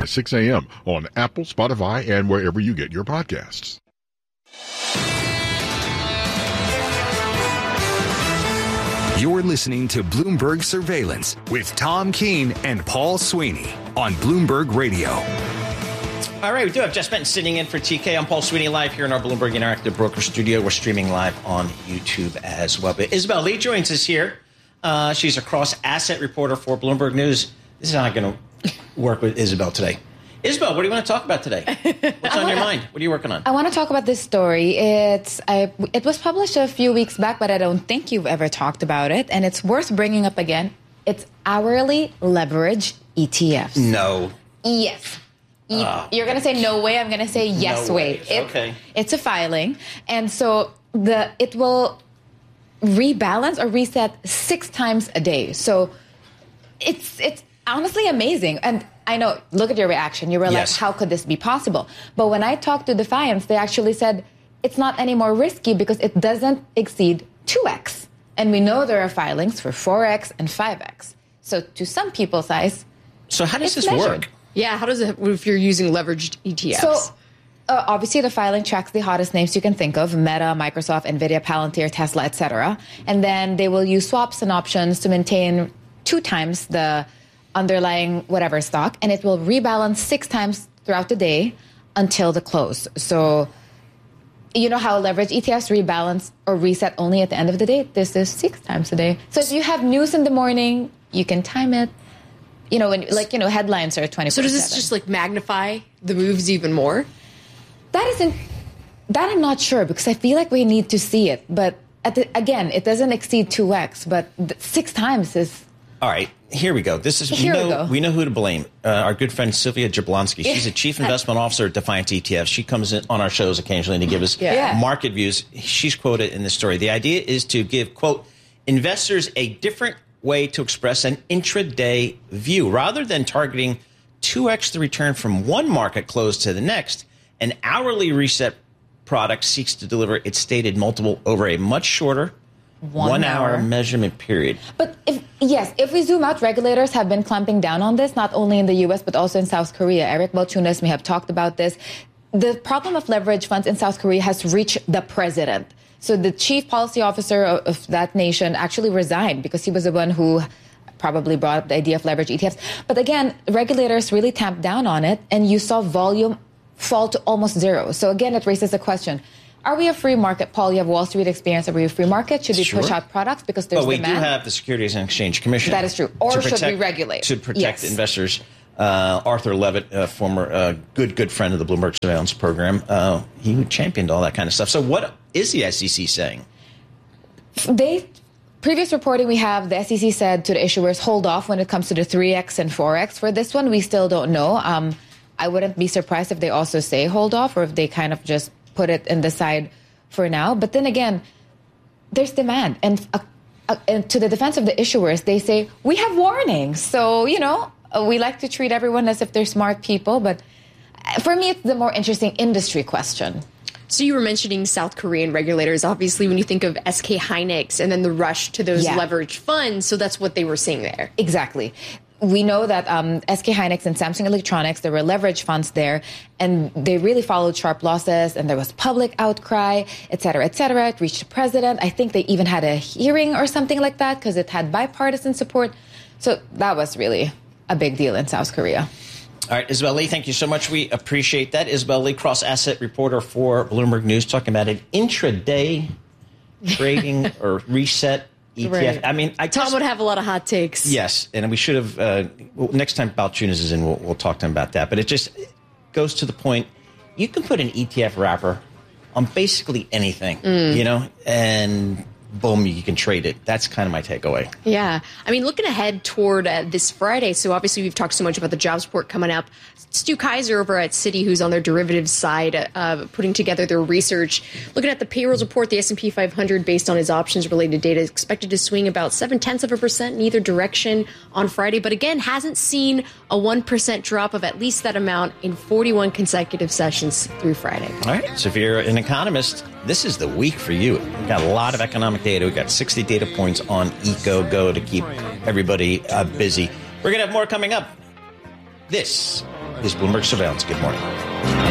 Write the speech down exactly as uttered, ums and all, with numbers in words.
six a.m. on Apple, Spotify, and wherever you get your podcasts. You're listening to Bloomberg Surveillance with Tom Keene and Paul Sweeney on Bloomberg Radio. All right, we do have Jess Benton sitting in for T K. I'm Paul Sweeney live here in our Bloomberg Interactive Broker Studio. We're streaming live on YouTube as well. But Isabel Lee joins us here. Uh, she's a cross-asset reporter for Bloomberg News. This is not going to work with Isabel today. Isabel, what do you want to talk about today? What's on wanna, your mind? What are you working on? I want to talk about this story. It's I, it was published a few weeks back, but I don't think you've ever talked about it. And it's worth bringing up again. It's hourly leverage E T Fs. No. Yes. E- uh, You're going to say no way. I'm going to say yes no way. way. It, okay. It's a filing. And so the it will rebalance or reset six times a day. So it's it's honestly amazing. And I know, look at your reaction. You were yes. like, how could this be possible? But when I talked to Defiance, they actually said it's not any more risky because it doesn't exceed two x. And we know there are filings for four x and five x. So to some people's eyes, so how does this measured. work? Yeah, how does it, if you're using leveraged E T Fs? So uh, obviously the filing tracks the hottest names you can think of, Meta, Microsoft, NVIDIA, Palantir, Tesla, et cetera. And then they will use swaps and options to maintain two times the underlying whatever stock, and it will rebalance six times throughout the day until the close. So you know how leverage E T Fs rebalance or reset only at the end of the day? This is six times a day. So if you have news in the morning, you can time it. You know, when, like, you know, headlines are twenty-four seven. So does this just like magnify the moves even more? That isn't, that I'm not sure because I feel like we need to see it. But at the, again, it doesn't exceed two x, but six times is... All right, here we go. This is Here we know we go. we know who to blame. Uh, our good friend Sylvia Jablonski. She's a chief investment officer at Defiance E T F. She comes in on our shows occasionally to give us Yeah. market views. She's quoted in this story. The idea is to give, quote, investors a different way to express an intraday view. Rather than targeting two x the return from one market close to the next, an hourly reset product seeks to deliver its stated multiple over a much shorter One, one hour. hour measurement period. But if, yes, if we zoom out, regulators have been clamping down on this, not only in the U S, but also in South Korea. Eric Balchunas may have talked about this. The problem of leverage funds in South Korea has reached the president. So the chief policy officer of, of that nation actually resigned because he was the one who probably brought up the idea of leverage E T Fs. But again, regulators really tamped down on it, and you saw volume fall to almost zero. So again, it raises the question. Are we a free market, Paul? You have Wall Street experience. Are we a free market? Should we Sure. push out products because there's But we demand? do have the Securities and Exchange Commission. That is true. Or to should protect, we regulate? To protect Yes. investors. Uh, Arthur Levitt, a former uh, good, good friend of the Bloomberg Surveillance Program, uh, he championed all that kind of stuff. So what is the S E C saying? They previous reporting we have, the S E C said to the issuers, hold off when it comes to the three x and four x. For this one, we still don't know. Um, I wouldn't be surprised if they also say hold off or if they kind of just put it in the side for now. But then again, there's demand. And, uh, uh, and to the defense of the issuers, they say, we have warnings. So, you know, uh, we like to treat everyone as if they're smart people. But for me, it's the more interesting industry question. So you were mentioning South Korean regulators. Obviously, when you think of S K Hynix and then the rush to those Yeah. leveraged funds, so that's what they were saying there. Exactly. We know that um, S K Hynix and Samsung Electronics, there were leverage funds there, and they really followed sharp losses, and there was public outcry, et cetera, et cetera. It reached the president. I think they even had a hearing or something like that because it had bipartisan support. So that was really a big deal in South Korea. All right, Isabel Lee, thank you so much. We appreciate that. Isabel Lee, cross-asset reporter for Bloomberg News, talking about an intraday trading or reset E T F. Right. I mean, I Tom guess, would have a lot of hot takes. yes, and we should have. Uh, well, next time Balchunas is in, we'll, we'll talk to him about that. But it just goes to the point: you can put an E T F wrapper on basically anything, Mm. you know, and boom, you can trade it. That's kind of my takeaway. Yeah. I mean, looking ahead toward uh, this Friday, so obviously we've talked so much about the jobs report coming up. Stu Kaiser over at Citi, who's on their derivatives side, uh, putting together their research. Looking at the payrolls report, the S and P five hundred, based on his options-related data, is expected to swing about seven-tenths of a percent in either direction on Friday, but again, hasn't seen a one percent drop of at least that amount in forty-one consecutive sessions through Friday. All right. So if you're an economist, this is the week for you. We've got a lot of economic data. We've got sixty data points on EcoGo to keep everybody uh, busy. We're going to have more coming up. This is Bloomberg Surveillance. Good morning.